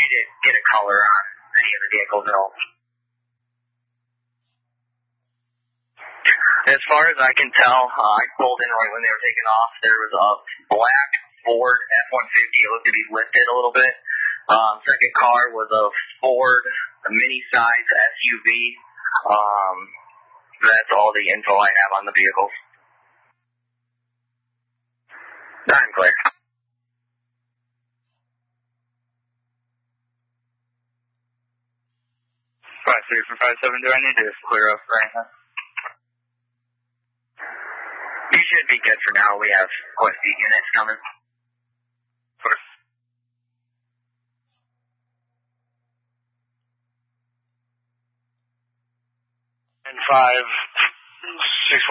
didn't get a color on any of the vehicles at all. As far as I can tell, I pulled in right when they were taking off. There was a black Ford F-150. It looked to be lifted a little bit. Second car was a Ford, a mini-size SUV. That's all the info I have on the vehicles. I'm clear. 53 for 57, do I need to clear up right now? You should be good for now. We have quite a few units coming. Of course. And 5